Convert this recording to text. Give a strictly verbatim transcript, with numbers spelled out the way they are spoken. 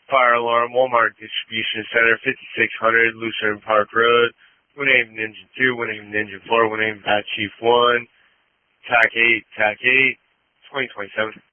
Fire alarm, Walmart Distribution Center, fifty-six hundred Lucerne Park Road. Wind aim Ninja two, wind aim Ninja four, wind aim Bat Chief one. T A C eight, T A C eight, twenty twenty-seven.